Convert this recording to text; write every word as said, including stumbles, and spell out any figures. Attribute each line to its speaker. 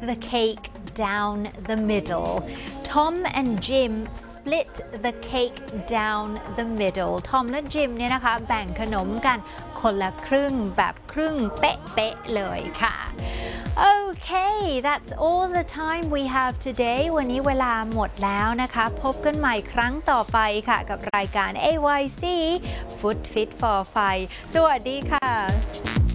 Speaker 1: the cake down the middle. Tom and Jim split the cake down the middle. Tom และ Jim เนี่ยนะคะแบ่งขนมกันคนละครึ่งแบบครึ่งเป๊ะๆเลยค่ะ Okay, that's all the time we have today. วันนี้เวลาหมดแล้วนะคะพบกันใหม่ครั้งต่อไปค่ะกับรายการ เอ วาย ซี Food Fit for Five สวัสดีค่ะ